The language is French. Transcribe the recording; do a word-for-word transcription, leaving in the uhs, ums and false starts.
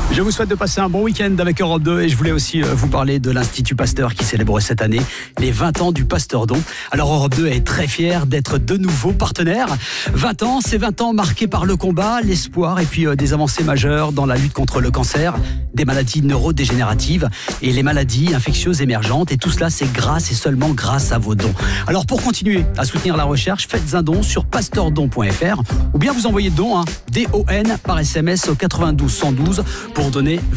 Je vous souhaite de passer un bon week-end avec Europe deux et je voulais aussi vous parler de l'Institut Pasteur qui célèbre cette année les vingt ans du Pasteur Don. Alors Europe deux est très fière d'être de nouveaux partenaires. vingt ans, c'est vingt ans marqués par le combat, l'espoir et puis des avancées majeures dans la lutte contre le cancer, des maladies neurodégénératives et les maladies infectieuses émergentes. Et tout cela, c'est grâce et seulement grâce à vos dons. Alors pour continuer à soutenir la recherche, faites un don sur pasteurdon point f r ou bien vous envoyez don, hein, D O N par S M S au quatre-vingt-douze cent douze pour donner